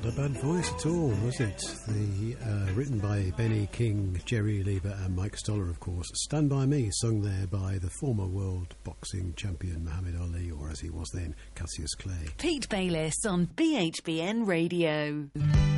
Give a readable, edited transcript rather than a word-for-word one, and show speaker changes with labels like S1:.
S1: Not a bad voice at all, was it? Written by Benny King, Jerry Lieber and Mike Stoller, of course. Stand By Me, sung there by the former world boxing champion Muhammad Ali, or as he was then, Cassius Clay.
S2: Pete Bayliss on BHBN Radio.